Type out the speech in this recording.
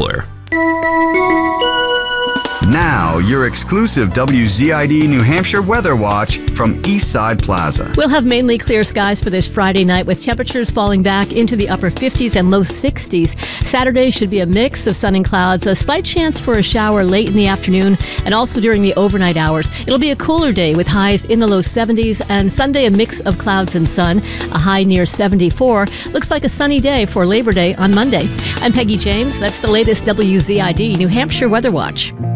employer. Now, your exclusive WZID New Hampshire Weather Watch from Eastside Plaza. We'll have mainly clear skies for this Friday night with temperatures falling back into the upper 50s and low 60s. Saturday should be a mix of sun and clouds, a slight chance for a shower late in the afternoon and also during the overnight hours. It'll be a cooler day with highs in the low 70s, and Sunday a mix of clouds and sun, a high near 74. Looks like a sunny day for Labor Day on Monday. I'm Peggy James. That's the latest WZID New Hampshire Weather Watch.